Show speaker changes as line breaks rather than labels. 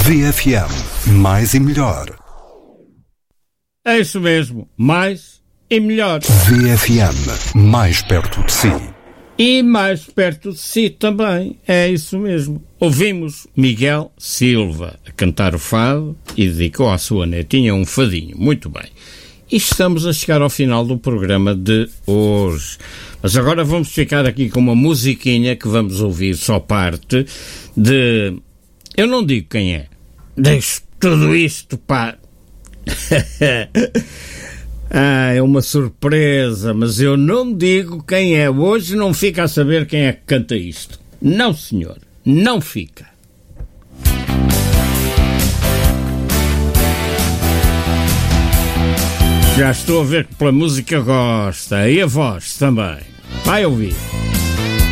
VFM, mais e melhor.
É isso mesmo, mais e melhor.
VFM, mais perto de si.
E mais perto de si também, é isso mesmo. Ouvimos Miguel Silva a cantar o fado e dedicou à sua netinha um fadinho. Muito bem. E estamos a chegar ao final do programa de hoje. Mas agora vamos ficar aqui com uma musiquinha que vamos ouvir só parte de... Eu não digo quem é. Deixo tudo isto para... é uma surpresa, mas eu não digo quem é. Hoje não fica a saber quem é que canta isto. Não, senhor. Não fica. Já estou a ver que pela música gosta. E a voz também. Vai ouvir.